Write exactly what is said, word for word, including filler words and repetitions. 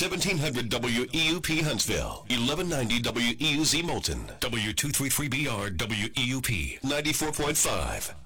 seventeen hundred W E U P Huntsville, eleven ninety W E U Z Moulton, W two thirty-three B R W E U P, ninety-four point five.